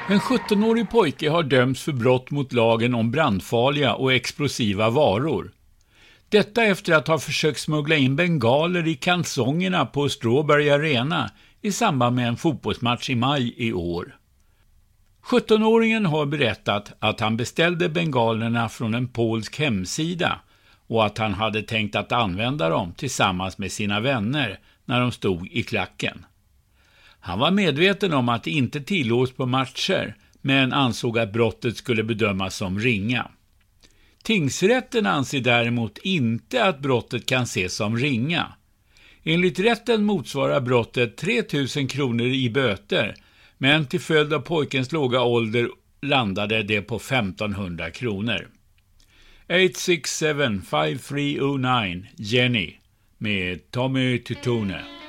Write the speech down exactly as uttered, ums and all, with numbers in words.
En sjuttonårig pojke har dömts för brott mot lagen om brandfarliga och explosiva varor. Detta efter att ha försökt smuggla in bengaler i kalsongerna på Strawberry Arena i samband med en fotbollsmatch i maj i år. sjuttonåringen har berättat att han beställde bengalerna från en polsk hemsida och att han hade tänkt att använda dem tillsammans med sina vänner när de stod i klacken. Han var medveten om att det inte tillåts på matcher, men ansåg att brottet skulle bedömas som ringa. Tingsrätten anser däremot inte att brottet kan ses som ringa. Enligt rätten motsvarar brottet tre tusen kronor i böter, men till följd av pojkens låga ålder landade det på femtonhundra kronor. åtta sex sju fem tre zero nio Jenny med Tommy Tutone.